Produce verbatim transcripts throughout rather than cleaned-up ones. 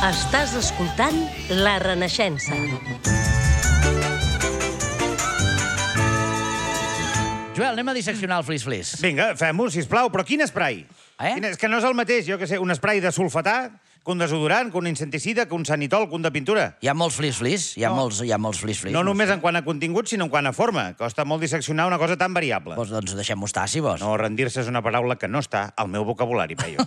Estàs escoltant La Renaixença. Joel, anem a disseccionar el flis-flis. Vinga, fem-ho, sisplau, però quin esprai? Eh? Quin és que no és el mateix, jo que sé, un esprai de sulfatà, que un desodorant, que un inseticida, que un sanitol, que un de pintura. Hi ha molts flis-flis, hi ha molts, hi ha molts flis-flis. No només en quant a contingut, sinó en quant a forma. Costa molt disseccionar una cosa tan variable. Doncs, doncs deixem-ho estar, si vols. No, rendir-se és una paraula que no està al meu vocabulari, Peyu.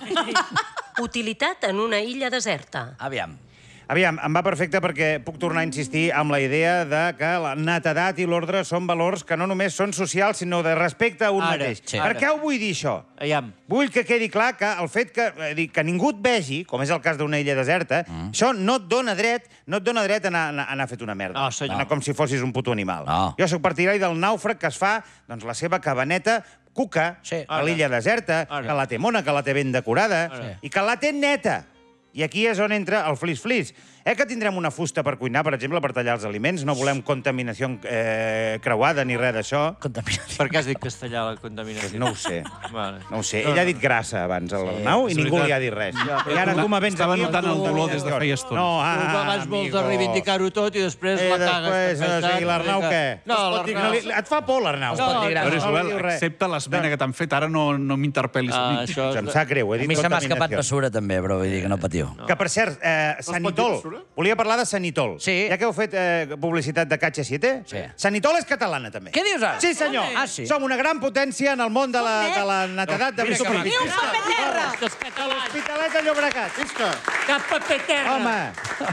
Utilitat en una illa deserta. Aviam. Aviam, em va perfecte perquè puc tornar a insistir amb la idea de que la netedat i l'ordre són valors que no només són socials, sinó de respecte a un Ara, mateix. sí. Per Ara. què ho vull dir, això? Aviam. Vull que quedi clar que el fet que, eh, dir, que ningú et vegi, com és el cas d'una illa deserta, mm. això no et dona dret no et dona dret a anar, a anar fet una merda. No, senyor. Anar com si fossis un puto animal. No. Jo sóc partidari del nàufrag que es fa doncs, la seva cabaneta cuca Sí. a l'illa deserta, Ara. que la té mona, que la té ben decorada, Ara. i que la té neta. I aquí és on entra el flis-flis. Eh que tindrem una fusta per cuinar, per exemple, per tallar els aliments? No volem contaminació eh, creuada ni res d'això? Contaminació. Per què has dit castellà, la contaminació? No ho sé. Vale. No ho sé. Ell ha dit grassa abans, a l'Arnau, i és ningú veritat. li ha dit res. I ara tu me vens Estava aquí... notant el dolor des de feia estona. No, ah, Tu abans vols de amigo. reivindicar-ho tot i després Eh, la cagues. després, no, pensant sí, l'Arnau que- què? No, Es pot dir que l'Arnau... li- Et fa por, l'Arnau? Es pot dir gran. Però, No li Joel, diu res. accepta l'esmena que t'han fet. Ara no, no m'interpel·lis a Ah, mi. això... Em sap greu, he A dit mi se m'ha escapat contaminació. bessura, també, però vull dir que no patiu. Que, per cert, eh, Sanitol. bessura? Volia parlar de Sanitol. Sí. Ja que heu fet eh, publicitat de Catxa siete, Sí. Sanitol és catalana, també. Què dius ara? Sí, senyor. Ah, sí? Som una gran potència en el món de la, de la netedat de Mira que maco. superfície. Que és català. L'Hospitalet de Llobregat. Cap paper terra. Home!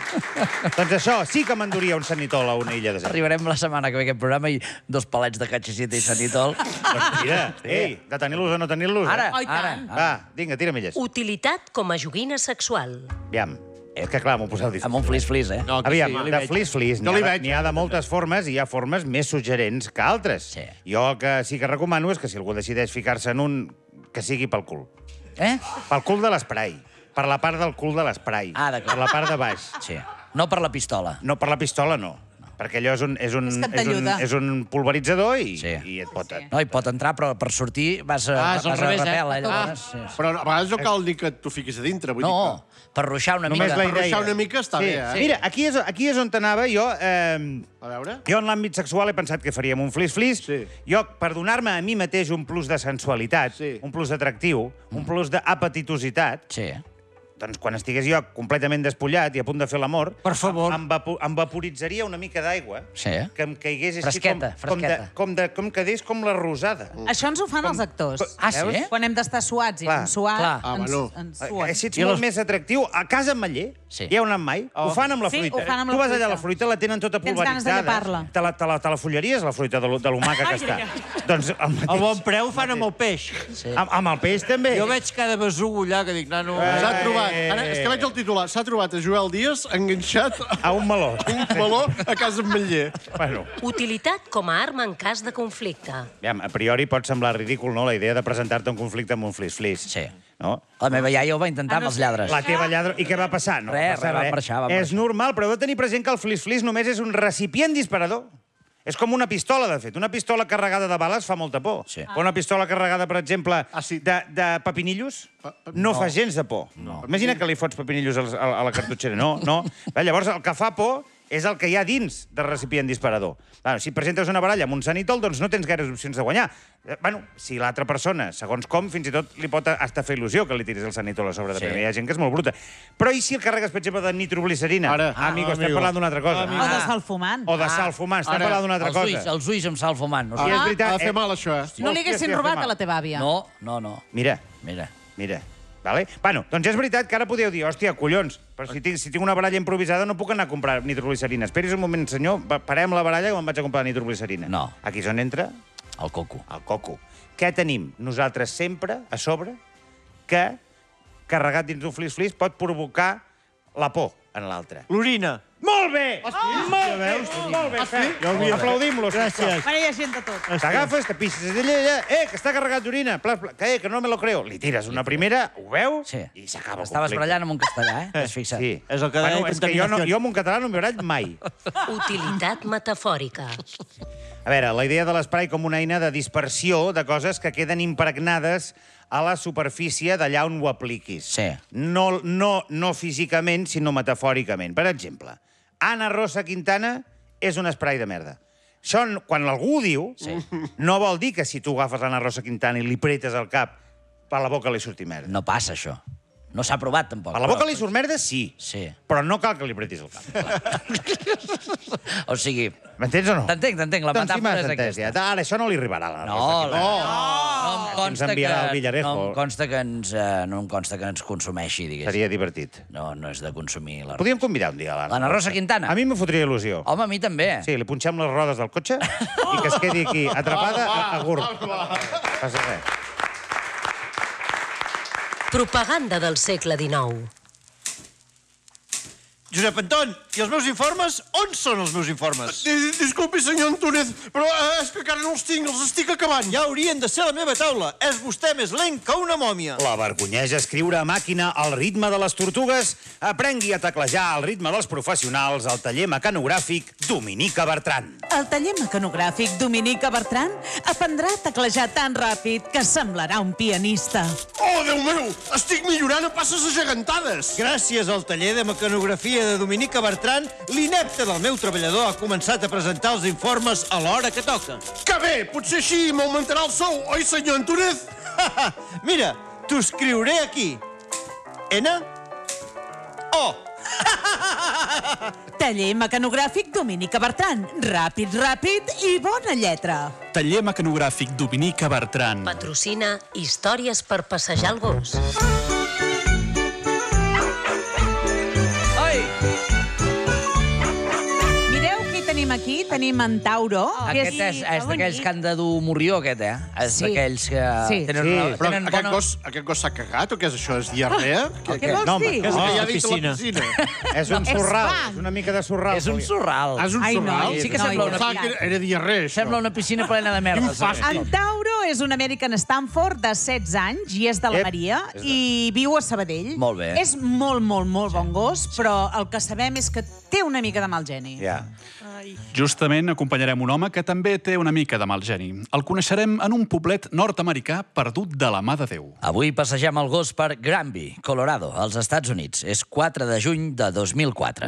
Doncs això, sí que m'enduria un Sanitol a una illa deserta. Arribarem la setmana que ve a aquest programa i dos palets de catxicita i sanitol. Doncs mira, ei, de tenir-los o no tenir-los. Ara, Eh? ara. Va, vinga, tira milles. Utilitat com a joguina sexual. Aviam, és que clar, m'ho poseu difícil. Amb un flis-flis, eh? No, que Aviam, sí, jo li de veig. flis-flis n'hi Jo li ha, de- veig. n'hi ha de moltes formes i hi ha formes més suggerents que altres. Sí. Jo el que sí que recomano és que si algú decideix ficar-se en un, que sigui pel cul. Eh? Pel cul de l'esprai. Per la part del cul de l'esprai. Ah, d'acord. Per la part de baix. Sí. No per la pistola. No, per la pistola no. Perquè allò és un, és un, És que et és un, t'ajuda. és un pulveritzador i, Sí. i et pot... No, hi pot entrar, però per sortir vas a, Ah, és al vas a revés, eh? repel, eh? Ah. Llavors, sí, sí. Però a vegades no cal dir que t'ho fiquis a dintre. Vull No, per ruixar una Només mica. la Per idea. ruixar una mica està sí. bé, eh? Sí. Mira, aquí és, aquí és on t'anava jo... Eh, dir que... A veure... Jo en l'àmbit sexual he pensat que faríem un flis-flis. Sí. Jo, per donar-me a mi mateix un plus de sensualitat, Sí. un plus d'atractiu, un plus d'apetitositat, Sí. doncs quan estigués jo completament despullat i a punt de fer l'amor, Per favor. em, vapo em vaporitzaria una mica d'aigua Sí. que em caigués així Fresqueta, com, com, de, fresqueta. com, de, com quedés com la rosada. Això ens ho fan els actors. Ah, sí? Veus? Quan hem d'estar suats i Clar, en suat, clar. Ah, ens, bueno. ens Eh, suen. Si ets I molt les- més atractiu, a casa amb Maller, Sí. hi heu anat mai? Oh. Ho fan amb la Sí, fruita. ho fan amb tu la vas allà, fruita. la fruita la tenen tota Tens ganes de pulveritzada. llepar-la. Te la, te, la, te la follaries, la fruita de l'hu- de l'humaca que està. Doncs el mateix. A bon preu fan amb el peix. Sí. Amb, amb el peix també. Jo veig cada besugo allà que dic, nano... S'ha Eh, trobat... eh, Ara, és que veig el titular. S'ha trobat a Joel Díaz enganxat a A un meló. un meló a casa amb Matller. Bueno, Utilitat com a arma en cas de conflicte. aviam, a priori pot semblar ridícul, no?, la idea de presentar-te un conflicte amb un flis-flis. Sí. No? La meva iaia ho va intentar amb els lladres. La teva lladra... I què va passar? No Res, va passar res, va marxar, va És marxar. normal, però heu de tenir present que el flis-flis només és un recipient disparador. És com una pistola, de fet. Una pistola carregada de bales fa molta por. Sí. Però una pistola carregada, per exemple, Àcid. de, de pepinillos, Pa- pa- no, fa gens de por. No. Imagina que li fots pepinillos als- a, a la cartutxera. No, no. Bé, llavors, el que fa por és el que hi ha dins del recipient disparador. Bueno, si presentes una baralla amb un sanitol, doncs no tens gaires opcions de guanyar. Eh, bueno, si l'altra persona, segons com, fins i tot li pot hasta fer il·lusió que li tiris el sanitol a sobre de Sí. primer. Hi ha gent que és molt bruta. Però i si el carregues, per exemple, de nitroglicerina? Ara. Ah, amigo, Ah, estem amigo. parlant d'una altra cosa. O de sal fumant. O de sal fumant, estem Ara, parlant d'una altra Els ulls, cosa. els ulls amb sal fumant. No, Sí, sé. és veritat. Ha de fer eh, mal, això, eh? No li Hòstia, haguessin sí, robat fa a la teva àvia. no, no, no. Mira, Mira. mira. Vale? Bueno, doncs és veritat que ara podeu dir, hòstia, collons, però si tinc, si tinc una baralla improvisada no puc anar a comprar nitroglicerina. Esperis un moment, senyor, pa- parem la baralla que me'n vaig a comprar nitroglicerina. No. Aquí és on entra El coco. el coco. Què tenim nosaltres sempre a sobre que, carregat dins d'un flis-flis, pot provocar la por en l'altre? L'orina. Molt bé! Molt bé, molt bé. Fer. Aplaudim-los. Gràcies. Ara hi ha gent de tot. T'agafes, te pixes d'ella, ella, eh, que està carregat d'orina, plas, plas, que, eh, que no me lo creo. Li tires una primera, ho veu, Sí. i s'acaba el Estaves conflicte. barallant amb un castellà, eh? T'has fixat? Sí. És el que bueno, deia és que jo, no, contaminació. jo amb un català no m'hi barall mai. Utilitat metafòrica. A veure, la idea de l'esprai com una eina de dispersió de coses que queden impregnades a la superfície d'allà on ho apliquis. Sí. No, no, no físicament, sinó metafòricament. Per exemple, Ana Rosa Quintana és un esprai de merda. Això, quan algú ho diu, sí. no vol dir que si tu agafes l'Anna Rosa Quintana i li pretes el cap, per la boca li surti merda. No passa, això. No s'ha provat, tampoc. Per la boca li surt merda, sí. Sí. Però no cal que li pretis el cap. O sigui... M'entens o no? T'entenc, t'entenc. La Doncs sí metàfora m'has és entès, aquesta. ja. Ara, això no li arribarà a la No, Rosa la... Quintana. no em consta Ens enviarà que... al Villarejo. No em consta que ens, eh, no em consta que ens consumeixi, diguéssim. Seria divertit. No, no és de consumir la... Podríem convidar un dia a l'Anna. L'Anna Rosa Quintana? A mi me fotria il·lusió. Home, a mi també. Sí, li punxem les rodes del cotxe i que es quedi aquí, atrapada a, a gurb. Passa res. Propaganda del segle dinou. Josep Anton, i els meus informes? On són els meus informes? Dis- Disculpi, senyor Antúnez, però eh, és que encara no els tinc, els estic acabant. Ja haurien de ser a la meva taula. És vostè més lent que una mòmia. La vergonyeix escriure a màquina al ritme de les tortugues? Aprengui a teclejar al ritme dels professionals al taller mecanogràfic Dominica Bertran. El taller mecanogràfic Dominica Bertran aprendrà a teclejar tan ràpid que semblarà un pianista. Oh, Déu meu, estic millorant a passes agegantades. Gràcies al taller de mecanografia de Dominica Bertran, l'inepte del meu treballador ha començat a presentar els informes a l'hora que toca. Que bé, potser així m'augmentarà el sou, oi, senyor Antúnez? Mira, t'ho escriuré aquí. N O. Taller mecanogràfic Dominica Bertran. Ràpid, ràpid i bona lletra. Taller mecanogràfic Dominica Bertran. Patrocina Històries per passejar el gos. Ai! Mireu qui tenim aquí. Tenim en Tauro. que Aquest és, és d'aquells que han de dur morrió, aquest, eh? És Sí. d'aquells que Sí. tenen, Sí, una- Però tenen aquest, bona... gos, aquest gos s'ha cagat o què és això? És diarrea? Què, Què vols No, home, dir? És el que hi ha Oh, dit a la piscina. piscina. És un És sorral, fang. és una mica de sorral. És un sorral. Ah, és un Ai, sorral? noi, Sí que noi, sembla una Pensava que era diarrea, això. Sembla una piscina plena de merda. Quin fàstic. En Tauro és un American Stanford de setze anys i és de la Ep, Maria és de- i viu a Sabadell. Molt bé. És molt, molt, molt bon gos, però el que sabem és que té una mica de mal geni. Ja. Justament acompanyarem un home que també té una mica de mal geni. El coneixerem en un poblet nord-americà perdut de la mà de Déu. Avui passegem el gos per Granby, Colorado, als Estats Units. És quatre de juny de dos mil quatre.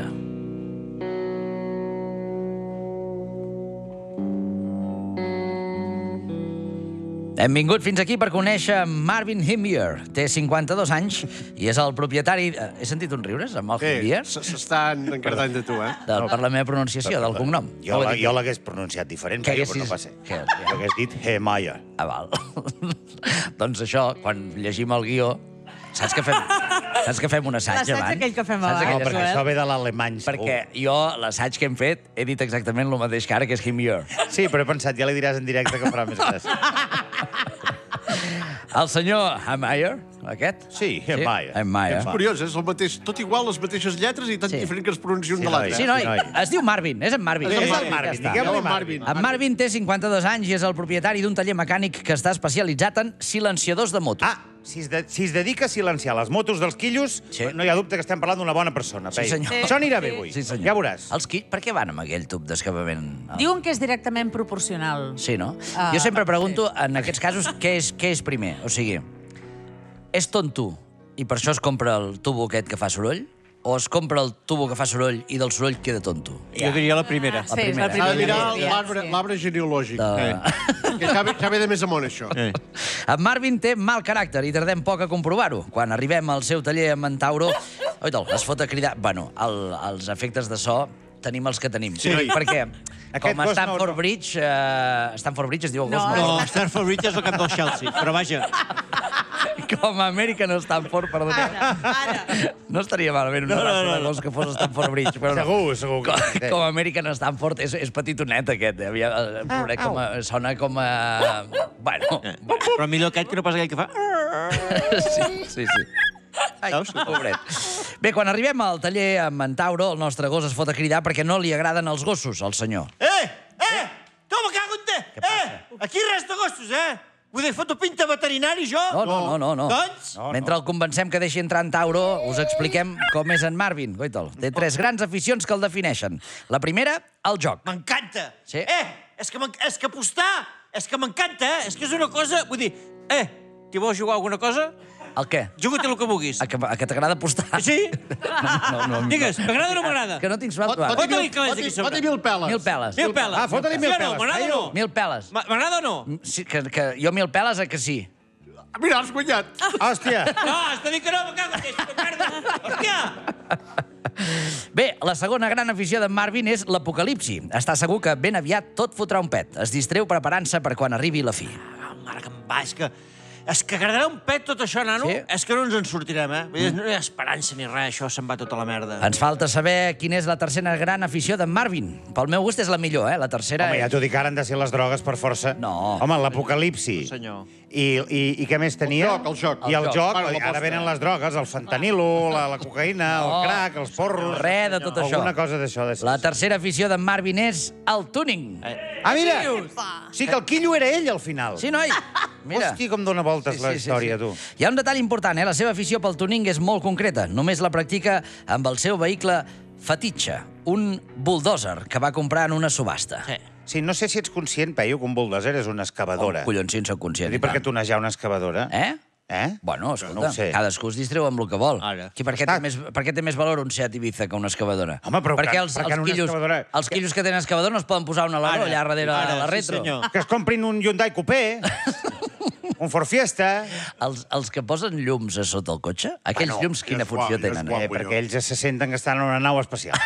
Hem vingut fins aquí per conèixer Marvin Himbier. Té cinquanta-dos anys i és el propietari... eh, He sentit uns riures amb el Himbier? S- S'estan encardant de tu, eh? Del, per la meva pronunciació, del cognom. Jo, la, jo l'hagués pronunciat diferent, Què però no haguessis- passa. què? Jo hagués dit Hemaya. Ah, val. Doncs això, quan llegim el guió, saps que fem, saps que fem un assaig L'assaig abans? aquell que fem Saps abans. No, aquell perquè Joel. això ve de l'alemany, segur. Perquè jo, l'assaig que hem fet, he dit exactament el mateix que ara, que és Himbier. Sí, però he pensat, ja li diràs en directe que farà més gràcia. El senyor Himbier, aquest? Sí, Hemaya. Himbier. És curiós, és el mateix, tot igual, les mateixes lletres i tan Sí. diferent que es pronuncia un Sí, de l'altre. Sí, noi, Sí, noi. es diu Marvin, és en Marvin. És el És el Marvin, Marvin, ja està. diguem-li Ja, Marvin. En Marvin té cinquanta-dos anys i és el propietari d'un taller mecànic que està especialitzat en silenciadors de motos. Ah, si es, de, si es dedica a silenciar les motos dels quillos, Sí. no hi ha dubte que estem parlant d'una bona persona, Sí, Pei. senyor. Això anirà bé avui. Sí, senyor. Ja veuràs. Els qui... Per què van amb aquell tub d'escapament? Diuen que és directament proporcional. Sí, no? Ah, jo sempre sí. pregunto, en aquests casos, què és, què és primer? O sigui, és tonto i per això es compra el tubo aquest que fa soroll? O es compra el tubo que fa soroll i del soroll queda tonto? Jo diria la primera. Sí, és primera. la S'ha de primera. mirar Sí. l'arbre l'arbre genealògic. De- Eh. Que ja ve, ja ve de més amunt, això. Eh. En Marvin té mal caràcter i tardem poc a comprovar-ho. Quan arribem al seu taller amb en Tauro, oita'l, es fot a cridar... Bueno, el, els efectes de so tenim els que tenim. Sí. Perquè, Aquest com a gos Stamford no- no. Bridge... Eh, Stamford Bridge es diu el gos No, no. No, Stanford Bridge és el camp del Chelsea, però vaja. Com a American Stanford, perdoneu. Ara, ara. No estaria malament una No, no, raça no, de no. gos que fos Stanford Bridge, però no. Segur, segur. que Com, sí. com a American Stanford és, és petitonet, aquest. Eh? Aviam, eh, pobret, com a, sona com a... Bueno, Eh, Però millor aquest que no pas aquell que fa... sí, sí, sí. Ai, Veus? pobret. Bé, quan arribem al taller amb en Tauro, el nostre gos es fot a cridar perquè no li agraden els gossos, al senyor. Eh! Eh! Tu me cago en te! Eh! Aquí res de gossos, eh? Vull dir, foto pinta veterinari, jo? No, no, no, no. no. Doncs? No, Mentre el convencem que deixi entrar en Tauro, us expliquem com és en Marvin. Goita'l, té tres grans aficions que el defineixen. La primera, el joc. M'encanta! Sí. Eh! És que, és que apostar, és que m'encanta, eh? És que és una cosa... Vull dir, eh, t'hi vols jugar alguna cosa? El què? Juga-te el que vulguis. A que, a que t'agrada apostar? Sí? No, no, no. Digues, m'agrada o no m'agrada? Que no tinc suat. Fot- Fota-li calés aquí sobre. Fot-hi mil peles. Mil peles. Mil peles. Ah, fota-li mil Sí o no? peles, M'agrada o no? Mil peles. M'agrada o no? Sí, que, que jo mil peles, a que sí? Mira, has guanyat. Hòstia! No, has de dir que no, me cago en Déu, merda. Hòstia! Bé, la segona gran afició d'en Marvin és l'apocalipsi. Està segur que ben aviat tot fotrà un pet. Es distreu preparant-se per quan arribi la fi. Mare que em va, és que... És que agradarà un pet tot això, nano? Sí. És que no ens en sortirem, eh? Vull dir, no hi ha esperança ni res, això se'n va tota la merda. Ens falta saber quina és la tercera gran afició d'en Marvin. Pel meu gust és la millor, eh? La tercera... Home, ja t'ho dic, ara han de ser les drogues per força. No. Home, l'apocalipsi. Senyor. I, i, I què més tenia? El joc, el joc. I el El joc. joc, Bueno, ara l'aposta. venen les drogues, el fentanilo, la, la cocaïna, el No. crack, els porros... Res de tot això. Alguna cosa d'això. De... La tercera afició d'en Marvin és el tuning. Ah, mira! Sí que el quillo era ell, al final. Sí, noi? Mira. Hòstia, com dona voltes la història, tu. Hi ha un detall important, eh? La seva afició pel tuning és molt concreta. Només la practica amb el seu vehicle fetitxe, un bulldozer que va comprar en una subhasta. Sí. Sí, no sé si ets conscient, Peyu, que un bulldozer és una excavadora. Oh, collons, sí, en soc conscient. I per què tonejar una excavadora? Eh? Eh? Bueno, escolta, No ho sé. cadascú es distreu amb el que vol. Ara. Qui, per, què té més, per què té més valor un Seat Ibiza que una excavadora? Home, però Perquè que- els, perquè en els, una quillos, excavadora- els quillos que tenen excavadora no es poden posar una alaró Ara, allà darrere ara, la sí, retro. senyor. Que es comprin un Hyundai Coupé, un Ford Fiesta... Els, els que posen llums a sota el cotxe, aquells Bueno, llums, quina és funció guapo, és tenen? guapo. Eh? Eh, perquè ells se senten que estan en una nau espacial.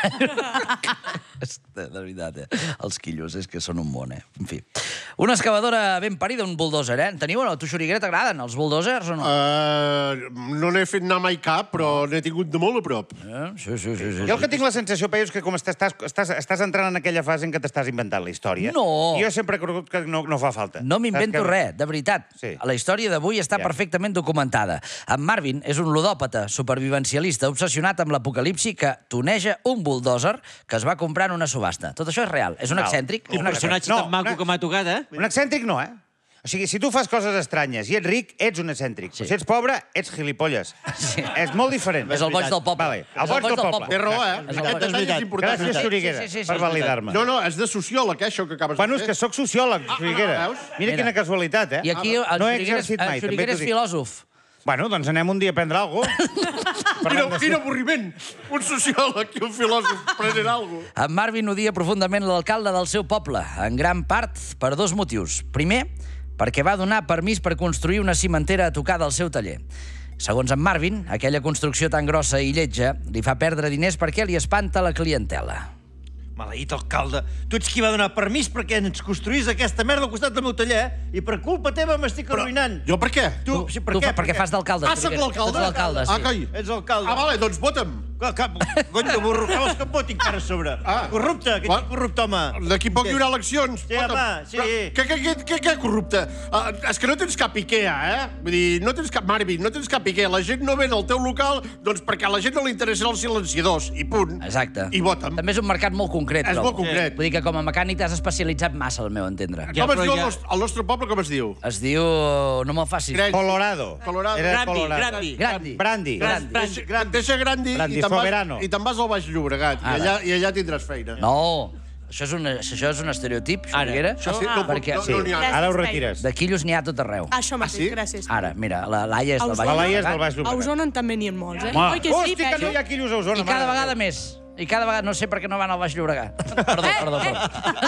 De veritat, eh? Els quillos és que són un món, eh? En fi. Una excavadora ben parida, un bulldozer, eh? En teniu o no? A tu, Xuriguera, t'agraden els bulldozers o no? Uh, no n'he fet anar mai cap, però n'he tingut de molt a prop. Eh? Sí, sí, sí. sí, Jo el sí. que tinc la sensació, Peyu, és que com estàs, estàs, estàs entrant en aquella fase en què t'estàs inventant la història. No. I jo sempre he cregut que no, no fa falta. No m'invento Saps que- res, de veritat. Sí. La història d'avui està Ja. perfectament documentada. En Marvin és un ludòpata supervivencialista obsessionat amb l'apocalipsi que toneja un bulldozer que es va comprar en una subhasta. Tot això és real. És un Val. excèntric. És Un un personatge No, tan maco una- que m'ha tocat, eh? Un excèntric no, eh? O sigui, si tu fas coses estranyes i ets ric, ets un excèntric. Sí. Si ets pobre, ets gilipolles. Sí. És molt diferent. És el boig del poble. Vale, el És boig del poble. Té raó, eh? És el Aquest boig. detall és important. Gràcies, Xuriguera, Sí, sí, sí, sí, per és validar-me. No, no, és de sociòleg, eh, això que acabes Bueno, de és fer. que sóc sociòleg, Xuriguera. veus? Mira Mira. quina casualitat, eh? I aquí el no he Xuriguera exercit el mai, també Xuriguera t'ho és dic. filòsof. Bueno, doncs anem un dia a prendre alguna cosa. Quin, quin avorriment! Un sociòleg i un filòsof prenent alguna cosa. En Marvin odia profundament l'alcalde del seu poble, en gran part per dos motius. Primer, perquè va donar permís per construir una cimentera a tocar del seu taller. Segons en Marvin, aquella construcció tan grossa i lletja li fa perdre diners perquè li espanta la clientela. Maleït alcalde, tu ets qui va donar permís perquè ens construís aquesta merda al costat del meu taller, eh? I per culpa teva m'estic arruïnant. Jo per què? Tu, sí, per tu, què? fa- perquè fas d'alcalde. Ah, sóc Xuriguera. l'alcalde? Ets l'alcalde, sí. Ah, coi. Ets alcalde. Ah, vale, doncs vota'm. Que, que, cony de burro, que vols que em voti encara a sobre? Ah. Corrupte, que Va. ets corrupte, home. D'aquí poc hi haurà eleccions. Sí, Vota'm. home, sí. Però, què, què, què, què, què, corrupte? Uh, és que no tens cap Ikea, eh? Vull dir, no tens cap Marvin, no tens cap Ikea. La gent no ven al teu local, doncs perquè a la gent no li interessen els silenciadors. I punt. Exacte. I vota'm. També és un mercat molt concret, És trobo. molt concret. Vull dir que com a mecànic t'has especialitzat massa, al meu entendre. Ja, com es però diu ja- el, nostre, el nostre poble, com es diu? Es diu... No me'l facis. Grandi. Colorado. Colorado. Era Grandi, Colorado. Grandi. Grandi. Brandi. Grandi. Deixa, gran, deixa Grandi, Grandi, i te'n Soberano. vas, i te'n vas al Baix Llobregat. I Ara. allà, I allà tindràs feina. No, això és un, això és un estereotip, Ara. Xuriguera. Ah, sí? No, perquè no, Sí, no n'hi ha. ara ho retires. de quillos n'hi ha a tot arreu. Això mateix, sí? gràcies. Ara, mira, la Laia és del Osona. Baix La Laia és del Llobregat. Baix A Llobregat. Osona també n'hi ha molts, eh? Home. Oi que sí, Hòstia, que no hi ha Peyu? quillos a Osona. I cada mare vegada de Déu. més. I cada vegada... No sé per què no van al Baix Llobregat. Perdó, perdó, perdó.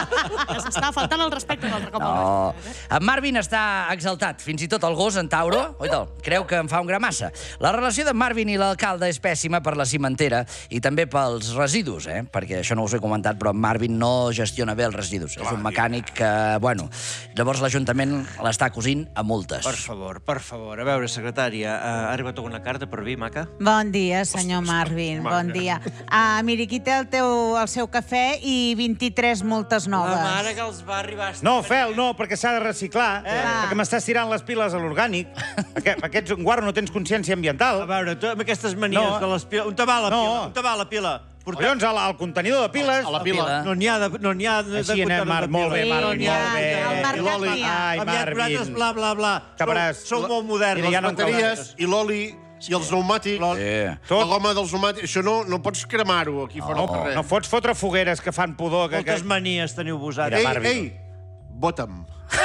Que s'està faltant el respecte un altre cop. No. En Marvin està exaltat. Fins i tot el gos, en Tauro, oita'l, creu que en fa un gra massa. La relació de Marvin i l'alcalde és pèssima per la cimentera i també pels residus, eh? Perquè això no us ho he comentat, però en Marvin no gestiona bé els residus. És un mecànic que, bueno... Llavors l'Ajuntament l'està cosint a multes. Per favor, per favor. A veure, secretària, uh, ha arribat alguna carta per vi, maca? Bon dia, senyor Marvin, bon dia. Ah, miri, aquí té el, teu, el seu cafè i vint-i-tres multes noves. La mare que els va arribar... No, Fel, no, perquè s'ha de reciclar. Eh? Perquè m'estàs tirant les piles a l'orgànic. Aquest, aquests, un guarro, no tens consciència ambiental. A veure, tu amb aquestes manies No. de les piles... On te va la No. pila? On te va la pila? Portar... Collons, al, al contenidor de piles... A la pila. No n'hi ha de... No n'hi ha de, Així de anem, contenidor Marc, de molt bé, pila. Sí, Marc, n'hi ha, molt bé. al mercat I l'oli. n'hi ha. Ai, Aviat Marvin. nosaltres, bla, bla, bla. Acabaràs. Sou, sou molt moderns. Mira, ja els no em cal Bateries i l'oli i els pneumàtics. Sí. La goma dels pneumàtics. Això no, no pots cremar-ho aquí fora No, al carrer. no fots fotre fogueres que fan pudor. Que, que... Moltes manies teniu vosaltres. Mira, Ei, Marvin. ei, vota'm.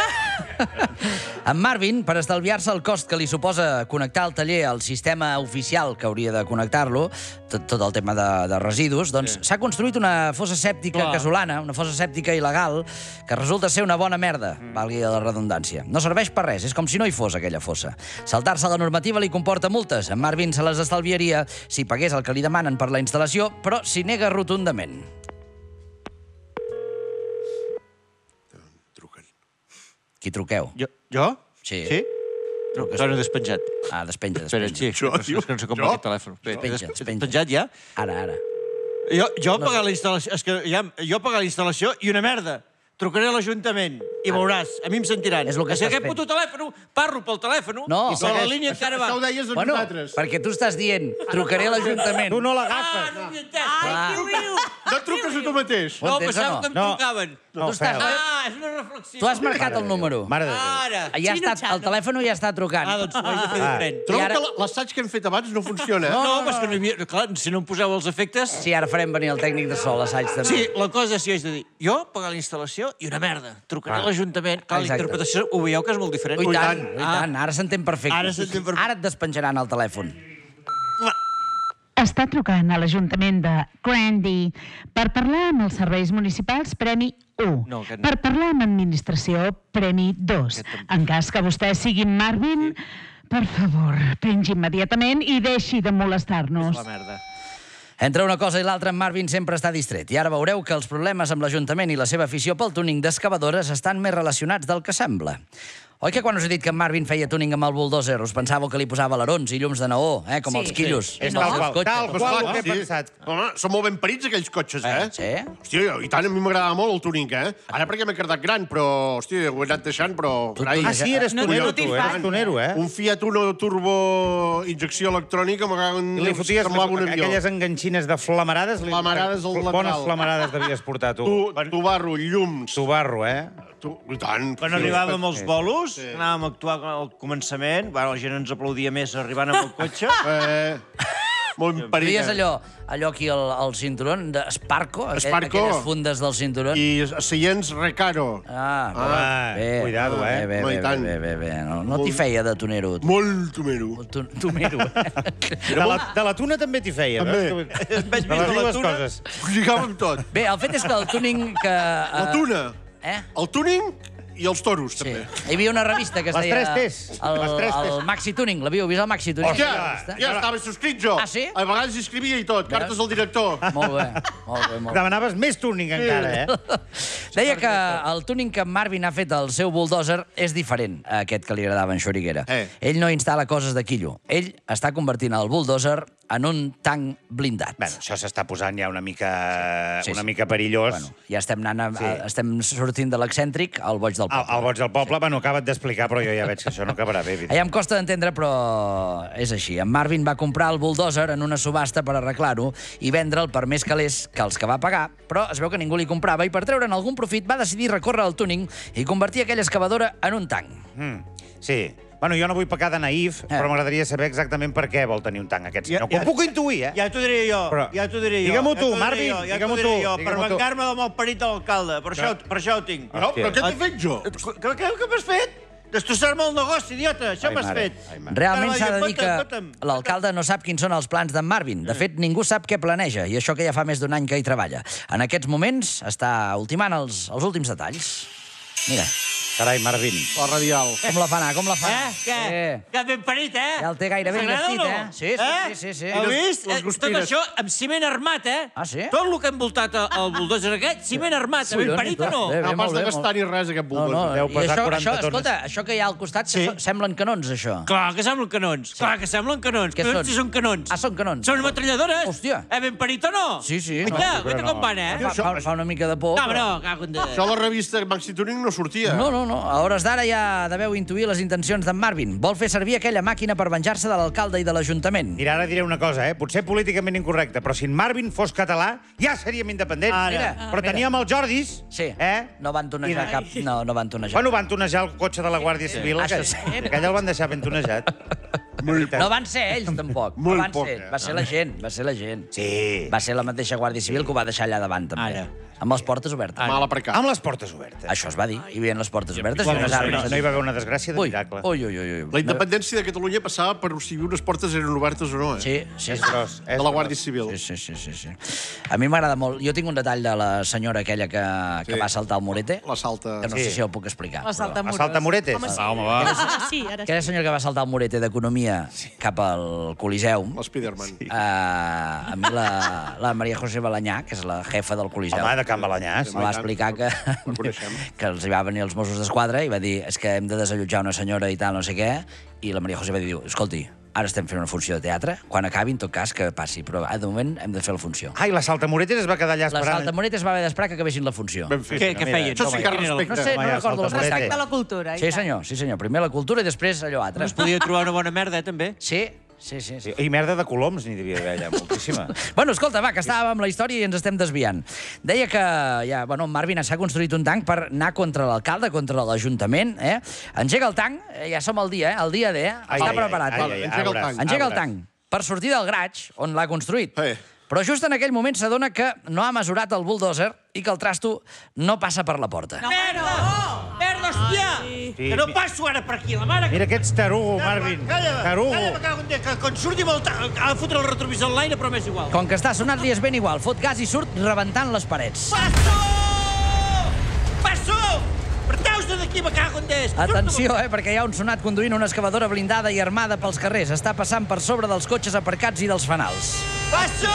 En Marvin, per estalviar-se el cost que li suposa connectar el taller al sistema oficial que hauria de connectar-lo, tot, tot el tema de, de residus, doncs s'ha construït una fossa sèptica Clar. casolana, una fossa sèptica il·legal, que resulta ser una bona merda, valgui la redundància. No serveix per res, és com si no hi fos aquella fossa. Saltar-se la normativa li comporta multes. En Marvin se les estalviaria si pagués el que li demanen per la instal·lació, però s'hi nega rotundament. Qui truqueu? Jo? Jo? Sí. Sí? Truques. Torno despenjat. Ah, despenja, Espera, despenja. sí, Jo, és que no sé com jo? va aquest telèfon. Espera, Despenja, des- despenja. Despenjat ja? Ara, ara. Jo, jo pagar la instal·lació... És que ja, jo pagar la instal·lació i una merda. Trucaré a l'Ajuntament i veuràs, a mi em sentiran. És el que si estàs aquest fent. puto telèfon, parlo pel telèfon No. i per la línia encara va. Això ho deies a Bueno, nosaltres. perquè tu estàs dient, trucaré a l'Ajuntament. Tu no Ah, l'agafes. no m'hi entès. Ai, Qui riu? No et truques a tu mateix. Ho No, entens o pensava no? que em No. trucaven. No, Tu estàs- Fel. Ah, és una reflexió. Tu has marcat el número. Mare de Déu. Ara. Ja Xino està, xato. el telèfon ja està trucant. Ah, doncs ho haig de fer diferent. Trobo I ara- que l'assaig que hem fet abans no funciona. No, eh? no, però és que no hi havia... Clar, si no em poseu els efectes... Sí, ara farem venir el tècnic de sol, assaig també. Sí, la cosa és que jo haig de dir, jo pagar la instal·lació i una merda. Trucaré a l'Ajuntament. Clar, la Exacte. interpretació, ho veieu que és molt diferent. Ui, Ui, tant, tant. ui, tant, ara s'entén perfecte. Ara s'entén perfecte. Ara et despenjaran el telèfon. Està trucant a l'Ajuntament de Grandy per parlar amb els serveis municipals Premi u. No, aquest no. Per parlar amb administració Premi dos. En cas que vostè sigui Marvin, per favor, pengi immediatament i deixi de molestar-nos. La merda. Entre una cosa i l'altra, en Marvin sempre està distret. I ara veureu que els problemes amb l'Ajuntament i la seva afició pel túning d'excavadores estan més relacionats del que sembla. Oi que quan us he dit que en Marvin feia túning amb el bulldozer us pensàveu que li posava alerons i llums de neó, eh, com Sí. els quillos? És No, tal els qual, cotxes. tal Pues qual clar, el que he sí. pensat. Home, són molt ben parits, aquells cotxes, eh? Sí? Hòstia, i tant, a mi m'agradava molt el túning, eh? Ara perquè m'he quedat gran, però, hòstia, ho he anat deixant, però... carai, Ah, sí, eres No- tonero, no t'hi tu, eres fan. tonero, eh? Un Fiat Uno turbo injecció electrònica, m'acaben... I li foties semblava un avió. aquelles enganxines de flamarades. li- Flamarades al lateral. Bones flamarades devies portar, tu. Tu, tu barro, llums... Tu barro, eh? Tu, I tant. Quan sí. arribàvem als Sí. bolos, sí. anàvem a actuar al començament, bueno, la gent ens aplaudia més arribant amb el cotxe. Eh, molt ben parit. Deies eh? allò, allò aquí al, al cinturón de Sparco, aquell, Sparco. aquelles fundes del cinturón. I seients Recaro. Ah, Ah, bé. cuidado, eh? Bé, bé, Home, i bé, tant. bé, bé, bé. No, no t'hi feia de tonero. tu. Molt tomero. Tu, tu miro. De la, de la tuna també t'hi feia, També. veus? Que- Veig De més les de la dues tuna. coses. Ho lligàvem tot. Bé, el fet és que el túning que... La eh, tuna, Eh? el túning i els toros, Sí. també. Hi havia una revista que es Les deia... tres Ts. El, Les tres Ts. el Maxi Tuning. L'havíeu vist, el Maxi Tuning? Hòstia, ja estava subscrit jo. Ah, sí? A vegades hi escrivia i tot, cartes al director. Molt bé, molt bé, molt bé. Demanaves més túning encara, eh? Deia que el túning que en Marvin ha fet al seu bulldozer és diferent a aquest que li agradava en Xoriguera. Eh. Ell no instal·la coses de quillo. Ell està convertint el bulldozer en un tanc blindat. Bueno, això s'està posant ja una mica, Sí, una sí. mica perillós. Bueno, ja estem, anant a, Sí. a, estem sortint de l'excèntric al boig del El, poble. el boig del poble, bueno, acaba't d'explicar, però jo ja veig que això no acabarà bé, evident. Ja em costa d'entendre, però és així. En Marvin va comprar el bulldozer en una subhasta per arreglar-ho i vendre'l per més calés que els que va pagar, però es veu que ningú li comprava i per treure'n algun profit va decidir recórrer al túning i convertir aquella excavadora en un tanc. Mm, sí. Bueno, jo no vull pecar de naïf, Eh. però m'agradaria saber exactament per què vol tenir un tanc aquest senyor. Ja- Ho puc intuir, eh? Ja t'ho diré jo, Però- ja t'ho diré jo. Digue-m'ho ja tu, t'ho diré Marvin, jo, ja digue-m'ho t'ho diré tu, jo, per digue-m'ho tu. vengar-me del malparit de l'alcalde. Per, això, per això ho tinc. No, però què t'he fet jo? Què, què, què m'has fet? Destrossar-me el negoci, idiota. Això Ai, m'has mare, fet. ai, mare. Realment Ara s'ha de va dir dir, que "Vota'm, vota'm". l'alcalde no sap quins són els plans d'en Marvin. De fet, ningú sap què planeja, i això que ja fa més d'un any que hi treballa. En aquests moments està ultimant els, els últims detalls. Mira, Carai, Marvin. La radial. com la fa anar, com la fa Eh? anar. Què? Que ben parit, eh? Ja el té gairebé T'agrada enllestit, o no? eh? Sí, sí, sí, sí, sí. Heu vist? les Eh, Tot guspires. això amb ciment armat, eh? Ah, sí? Tot el que ha envoltat el bulldozer aquest, ciment armat. Sí, Ben parit o no? bé, bé. No pas molt de bé, gastar molt- ni res, aquest No, no, bulldozer. Deu i pesar això, quaranta això, tones. escolta, això que hi ha al costat Sí. sí. semblen canons, això. Clar que semblen canons. Clar que semblen canons. Què Collons, són? si són canons. Ah, són canons. Són metralladores. Hòstia. Eh, ben parit o no? Sí, sí. Guaita, No, guaita no. com van, eh? Fa, fa, fa una mica de por. No, però- no, cago en Déu. Això a la revista Maxi Tuning no sortia. No, no, no. A hores d'ara ja deveu intuir les intencions d'en Marvin. Vol fer servir aquella màquina per venjar-se de l'alcalde i de l'Ajuntament. Mira, ara diré una cosa, eh? Potser políticament incorrecta, però si en Marvin fos català, ja seríem independents. Ara. Mira, Però mira. teníem els Jordis, Sí, eh? no van tonejar I- cap... No, no van tonejar. Bueno, van tonejar el cotxe de la Guàrdia Civil, Això aquell, sí. aquell el van deixar ben tonejat. No van ser ells, tampoc. No Molt van poc, ser. eh? Va ser la gent, va ser la gent. Sí. Va ser la mateixa Guàrdia Civil que ho va deixar allà davant, també. Ara. Amb les portes obertes. Mal aparcat. Amb les portes obertes. Això es va dir. Hi havia les portes obertes i No, unes no, armes. no hi va haver una desgràcia de Ui, miracle. ui, ui, ui. La independència de Catalunya passava per si unes portes eren obertes o no, eh? Sí, sí. És gros. De la Guàrdia Civil. Sí, sí, sí, sí. A mi m'agrada molt. Jo tinc un detall de la senyora aquella que, que Sí. va saltar el Morete, La salta... que no Sí. sé si el puc explicar. La salta però- A salta moretes. Ah, home, va. Ah, sí, ara sí. Aquella senyora que va saltar el Morete d'Economia cap al Coliseum, L'Spiderman. eh, a mi la, la Maria José Balanyà, que és la jefa del Coliseum, Home, de Can Balanyà. me va explicar que, coneixem. que els hi va venir els Mossos d'Esquadra i va dir és que hem de desallotjar una senyora i tal, no sé què, i la Maria José va dir, escolti, ara estem fent una funció de teatre, quan acabi, en tot cas, que passi, però de moment hem de fer la funció. Ai, la salta moretes es va quedar allà La esperant. Salta Moretes va haver d'esperar que acabessin la funció. Ben fet, Què, no, què mira. feien? Això sí que Quin era el- No sé, no Home, ja, recordo Salta l'espectacle. Morete. De la cultura. i Sí, tal. senyor, sí, senyor. Primer la cultura i després allò altre. Es podia trobar una bona merda, eh, també? Sí, sí, sí. sí. Sí, I merda de coloms n'hi devia haver allà, moltíssima. Bueno, escolta, va, que estàvem amb la història i ens estem desviant. Deia que ja, bueno, Marvin s'ha construït un tanc per anar contra l'alcalde, contra l'Ajuntament, eh? Engega el tanc, eh, ja som al dia, eh? El dia D, eh? Ai, Està ai, preparat. ai, eh? ai, ai, Engega el veuràs, tanc. Engega el veuràs. tanc per sortir del garatge on l'ha construït. Eh. Però just en aquell moment s'adona que no ha mesurat el bulldozer i que el trasto no passa per la porta. Merda! Merda, hòstia! Sí, Que no mi- passo ara per aquí, la mare... Mira que ets tarugo, Marvin. Calla, Tarugo. calla, me cago en Déu, que quan surti molt... Ha de fotre el retrovisor en l'aire, però m'és igual. Com que està sonant, li és ben igual. Fot gas i surt rebentant les parets. Passo! Passo! Aparteu-se d'aquí, me cago en Déu! Atenció, eh, perquè hi ha un sonat conduint una excavadora blindada i armada pels carrers. Està passant per sobre dels cotxes aparcats i dels fanals. Passo!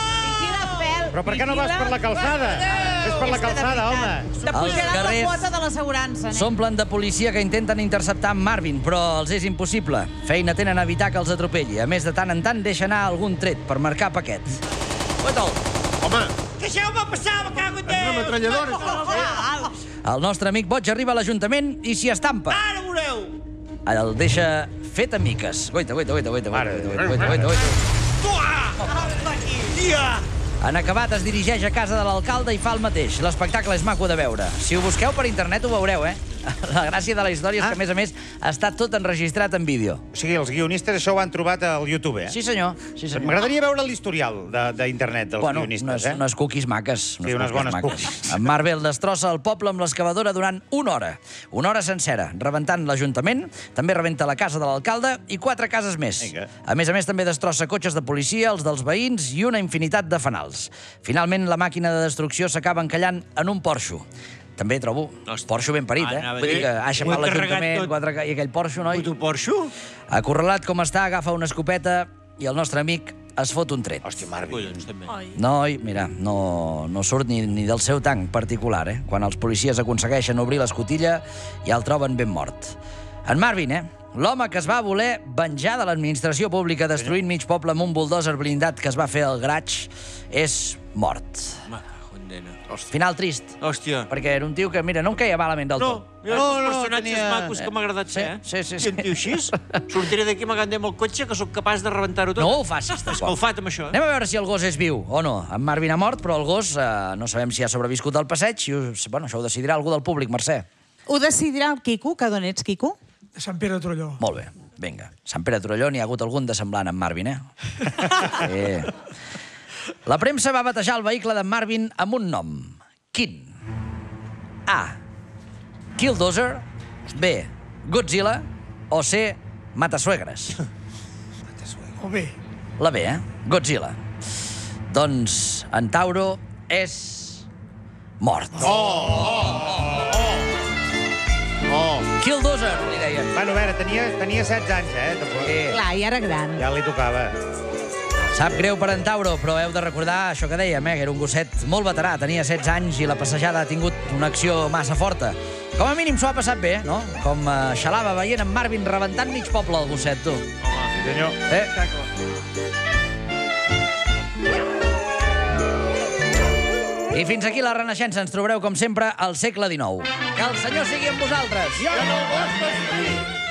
Però per què no vas per la calçada? És per la calçada, home. Te pujaran la carrers quota de l'assegurança, nen. s'omplen de policia que intenten interceptar en Marvin, però els és impossible. Feina tenen a evitar que els atropelli. A més, de tant en tant deixa anar algun tret per marcar paquet. Guaitol. Home, Deixeu-me passar, me cago en és una Déu! metralladora. El nostre amic boig arriba a l'Ajuntament i s'hi estampa. Ara veureu! El deixa fet a miques. Guaita, guaita, guaita, guaita, Mare guaita, de guaita, Déu. guaita, guaita, guaita. Tua! Tia! En acabat es dirigeix a casa de l'alcalde i fa el mateix. L'espectacle és maco de veure. Si ho busqueu per internet ho veureu, eh? La gràcia de la història és que, a més a més, està tot enregistrat en vídeo. O sigui, els guionistes això ho han trobat al YouTube, eh? Sí, senyor. Sí, senyor. M'agradaria veure l'historial de- d'internet dels Bueno, guionistes, unes, eh? unes cookies maques. Sí, unes bones cookies. En Marvel destrossa el poble amb l'excavadora durant una hora. Una hora sencera, rebentant l'Ajuntament, també rebenta la casa de l'alcalde i quatre cases més. Vinga. A més a més, també destrossa cotxes de policia, els dels veïns i una infinitat de fanals. Finalment, la màquina de destrucció s'acaba encallant en un porxo. També trobo porxo ben parit, eh? Anava a Vull dir dir, que ha aixafat ho he carregat l'Ajuntament, tot. quatre... ca- i aquell porxo, noi. Puto Porxo? Acorralat com està, agafa una escopeta i el nostre amic es fot un tret. Hòstia, Marvin. Collons, també. Ai. Noi, mira, no, no surt ni, ni del seu tanc particular, eh? Quan els policies aconsegueixen obrir l'escotilla, ja el troben ben mort. En Marvin, eh? L'home que es va voler venjar de l'administració pública destruint mig poble amb un bulldozer blindat que es va fer al garatge, és mort. Ma, condena. Final trist, Hòstia. perquè era un tio que, mira, no em caia malament del No, tot. mira No, els no, personatges tenia- macos que m'ha agradat ser, eh? Sí, sí, I sí. un tio així, sortiré d'aquí amagant amb el cotxe que sóc capaç de rebentar-ho tot. No ho facis, Escalfat amb això, eh? Anem a veure si el gos és viu o no. En Marvin ha mort, però el gos eh, no sabem si ha sobreviscut al passeig. I us, bueno, això ho decidirà algú del públic, Mercè. Ho decidirà el Quico, que d'on ets, Quico? De Sant Pere de Torelló. Molt bé, vinga. Sant Pere de Torelló n'hi ha hagut algun de semblant en Marvin, eh? Sí. La premsa va batejar el vehicle d'en Marvin amb un nom. Quin? A. Killdozer. B. Godzilla. O C. Matasuegres. O bé. La B, eh? Godzilla. Doncs en Tauro és mort. Oh! Killdozer, li deien. Bueno, a veure, tenia, tenia setze anys, eh? Tampoc. Sí. Clar, i ara gran. Ja li tocava. Sap greu per en Tauro, però heu de recordar això que dèiem, eh? Que era un gosset molt veterà, tenia setze anys i la passejada ha tingut una acció massa forta. Com a mínim s'ho ha passat bé, no? Com eh, xalava veient en Marvin rebentant mig poble el gosset, tu. Sí, senyor. Eh? I fins aquí la Renaixença. Ens trobareu, com sempre, al segle dinou. Que el Senyor sigui amb vosaltres. I amb el vostre esperit.